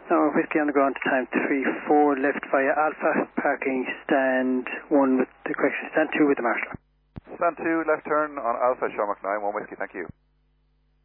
Now, whiskey on the ground to time 3-4, left via Alpha, parking stand 1 with the correction, stand 2 with the marshal. Stand 2, left turn on Alpha, Shamrock 9, 1 whiskey, thank you.